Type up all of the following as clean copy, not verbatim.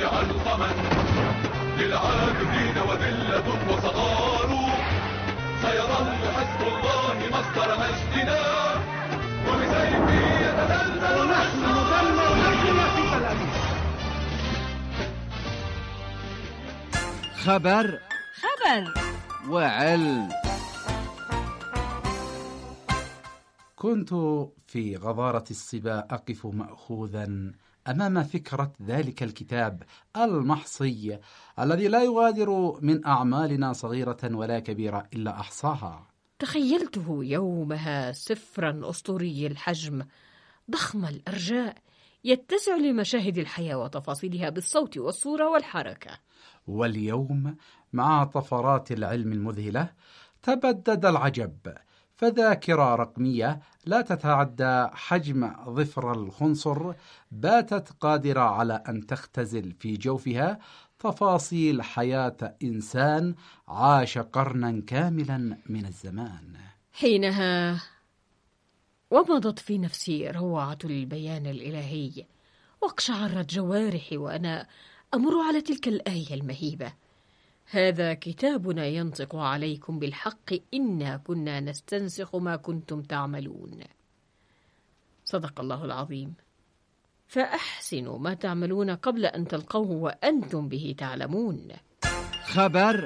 ضيع القمن للعابدين وذلة وصغار، سيظل حزب الله مصدر مجدنا وبسيفه يتزلزل ونحن ندمر مجدنا في تل أبيب. خبر وعلم. كنت في غضارة الصبا أقف مأخوذا أمام فكرة ذلك الكتاب المحصي الذي لا يغادر من أعمالنا صغيرة ولا كبيرة إلا أحصاها. تخيلته يومها سفرا أسطوري الحجم ضخم الأرجاء يتسع لمشاهد الحياة وتفاصيلها بالصوت والصورة والحركة. واليوم مع طفرات العلم المذهلة تبدد العجب، فذاكرة رقمية لا تتعدى حجم ظفر الخنصر باتت قادرة على أن تختزل في جوفها تفاصيل حياة إنسان عاش قرنا كاملا من الزمان. حينها ومضت في نفسي روعة البيان الإلهي، واقشعرت جوارحي وأنا أمر على تلك الآية المهيبة: هذا كتابنا ينطق عليكم بالحق إنا كنا نستنسخ ما كنتم تعملون. صدق الله العظيم. فأحسنوا ما تعملون قبل أن تلقوه وأنتم به تعلمون. خبر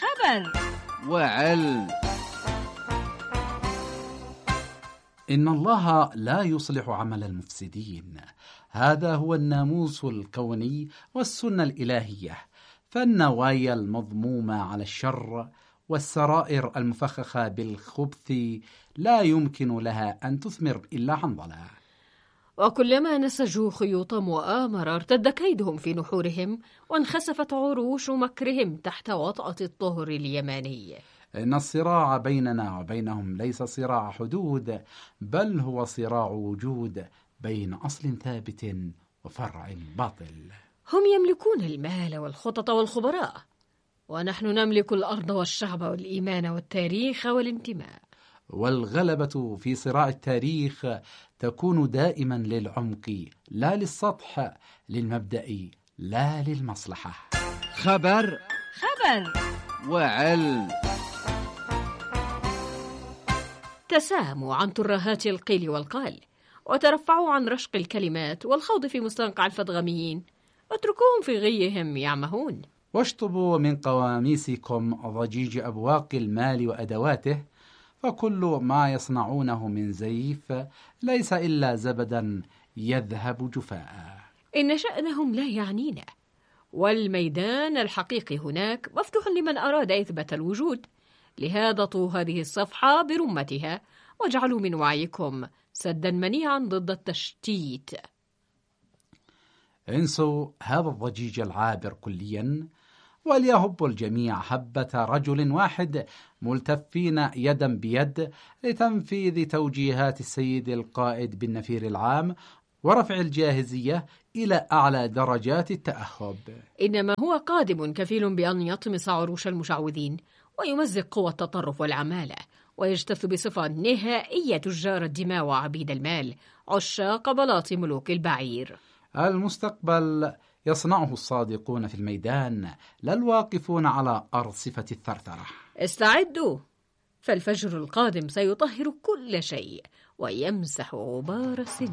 وعلم. إن الله لا يصلح عمل المفسدين، هذا هو الناموس الكوني والسنة الإلهية. فالنوايا المضمومة على الشر والسرائر المفخخة بالخبث لا يمكن لها أن تثمر إلا حنظلة. وكلما نسجوا خيوط مؤامرة ارتد كيدهم في نحورهم، وانخسفت عروش مكرهم تحت وطأة الطهر اليماني. إن الصراع بيننا وبينهم ليس صراع حدود، بل هو صراع وجود بين أصل ثابت وفرع باطل. هم يملكون المال والخطط والخبراء، ونحن نملك الأرض والشعب والإيمان والتاريخ والانتماء. والغلبة في صراع التاريخ تكون دائما للعمق لا للسطح، للمبدأ لا للمصلحة. خبر وعلم. تساموا عن ترهات القيل والقال، وترفعوا عن رشق الكلمات والخوض في مستنقع الفضغميين، واتركوهم في غيهم يعمهون. واشطبوا من قواميسكم ضجيج أبواق المال وأدواته، فكل ما يصنعونه من زيف ليس إلا زبدا يذهب جفاء. إن شأنهم لا يعنينا، والميدان الحقيقي هناك مفتوح لمن أراد إثبات الوجود. لهذا طوا هذه الصفحة برمتها، واجعلوا من وعيكم سدا منيعا ضد التشتيت. انسوا هذا الضجيج العابر كليا، وليهب الجميع هبة رجل واحد ملتفين يدا بيد لتنفيذ توجيهات السيد القائد بالنفير العام ورفع الجاهزية إلى أعلى درجات التأهب. إنما هو قادم كفيل بأن يطمس عروش المشعوذين، ويمزق قوى التطرف والعمالة، ويجتث بصفة نهائية تجار الدماء وعبيد المال، عشاق بلاط ملوك البعير. المستقبل يصنعه الصادقون في الميدان، لا الواقفون على أرصفة الثرثرة. استعدوا، فالفجر القادم سيطهر كل شيء ويمسح غبار السنين.